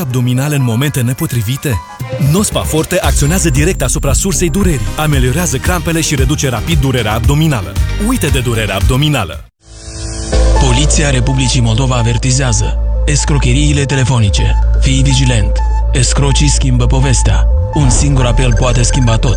abdominale în momente nepotrivite? Nospa Forte acționează direct asupra sursei durerii, ameliorează crampele și reduce rapid durerea abdominală. Uite de durerea abdominală! Poliția Republicii Moldova avertizează: escrocheriile telefonice. Fii vigilent! Escrocii schimbă povestea. Un singur apel poate schimba tot.